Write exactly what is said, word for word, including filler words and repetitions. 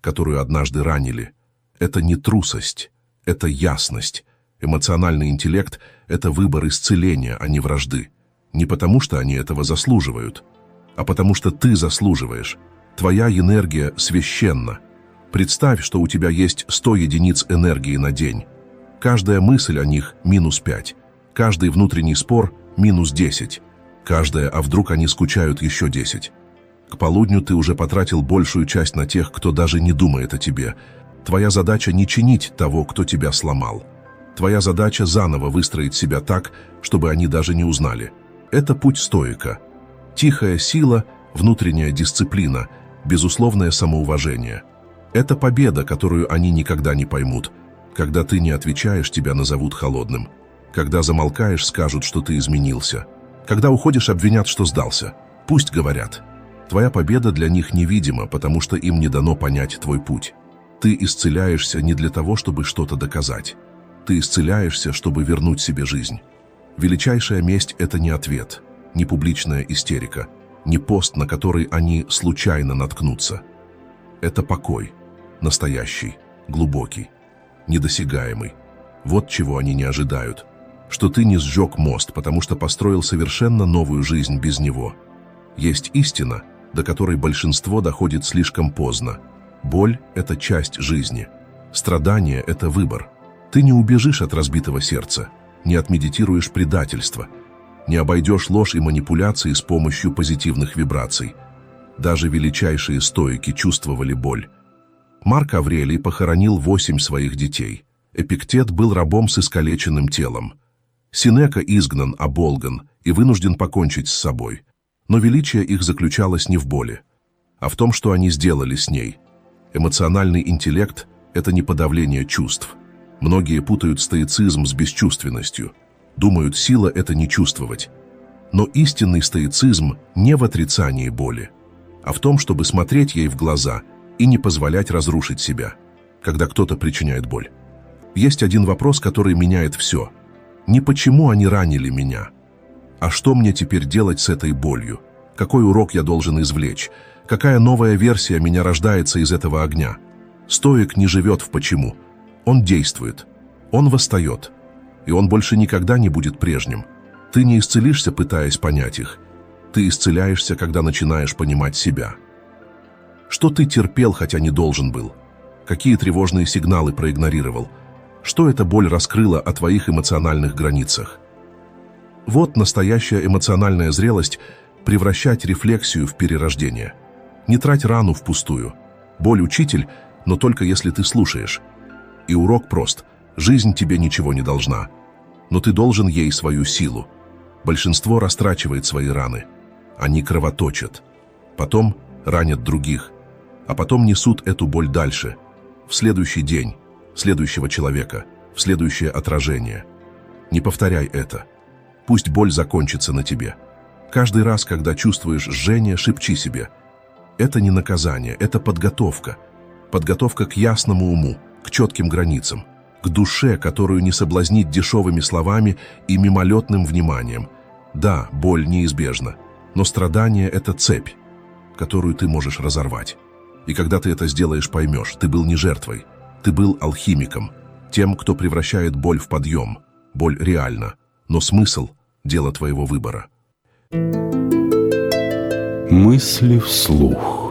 которую однажды ранили. Это не трусость, это ясность. Эмоциональный интеллект — это выбор исцеления, а не вражды. Не потому, что они этого заслуживают, а потому что ты заслуживаешь. Твоя энергия священна. Представь, что у тебя есть сто единиц энергии на день. Каждая мысль о них — минус пять. Каждый внутренний спор — минус десять. Каждая «а вдруг они скучают» — еще десять. К полудню ты уже потратил большую часть на тех, кто даже не думает о тебе. Твоя задача не чинить того, кто тебя сломал. Твоя задача заново выстроить себя так, чтобы они даже не узнали. Это путь стоика. Тихая сила, внутренняя дисциплина, безусловное самоуважение. Это победа, которую они никогда не поймут. Когда ты не отвечаешь, тебя назовут холодным. Когда замолкаешь, скажут, что ты изменился. Когда уходишь, обвинят, что сдался. Пусть говорят. Твоя победа для них невидима, потому что им не дано понять твой путь. Ты исцеляешься не для того, чтобы что-то доказать. Ты исцеляешься, чтобы вернуть себе жизнь. Величайшая месть — это не ответ, не публичная истерика, не пост, на который они случайно наткнутся. Это покой, настоящий, глубокий, недосягаемый. Вот чего они не ожидают. Что ты не сжег мост, потому что построил совершенно новую жизнь без него. Есть истина, до которой большинство доходит слишком поздно. Боль — это часть жизни. Страдание — это выбор. Ты не убежишь от разбитого сердца, не отмедитируешь предательство, не обойдешь ложь и манипуляции с помощью позитивных вибраций. Даже величайшие стоики чувствовали боль. Марк Аврелий похоронил восемь своих детей. Эпиктет был рабом с искалеченным телом. Сенека изгнан, оболган и вынужден покончить с собой. Но величие их заключалось не в боли, а в том, что они сделали с ней. Эмоциональный интеллект — это не подавление чувств. Многие путают стоицизм с бесчувственностью. Думают, сила — это не чувствовать. Но истинный стоицизм не в отрицании боли, а в том, чтобы смотреть ей в глаза и не позволять разрушить себя, когда кто-то причиняет боль. Есть один вопрос, который меняет все. Не почему они ранили меня, а что мне теперь делать с этой болью? Какой урок я должен извлечь? Какая новая версия меня рождается из этого огня? Стоик не живет в «почему». Он действует. Он восстает. И он больше никогда не будет прежним. Ты не исцелишься, пытаясь понять их. Ты исцеляешься, когда начинаешь понимать себя. Что ты терпел, хотя не должен был? Какие тревожные сигналы проигнорировал? Что эта боль раскрыла о твоих эмоциональных границах? Вот настоящая эмоциональная зрелость — превращать рефлексию в перерождение. Не трать рану впустую. Боль — учитель, но только если ты слушаешь. И урок прост. Жизнь тебе ничего не должна. Но ты должен ей свою силу. Большинство растрачивает свои раны. Они кровоточат. Потом ранят других. А потом несут эту боль дальше. В следующий день, следующего человека, в следующее отражение. Не повторяй это. Пусть боль закончится на тебе. Каждый раз, когда чувствуешь жжение, шепчи себе: это не наказание, это подготовка. Подготовка к ясному уму, к четким границам, к душе, которую не соблазнить дешевыми словами и мимолетным вниманием. Да, боль неизбежна, но страдание — это цепь, которую ты можешь разорвать. И когда ты это сделаешь, поймешь, ты был не жертвой, ты был алхимиком, тем, кто превращает боль в подъем. Боль реальна, но смысл — дело твоего выбора. Мысли вслух.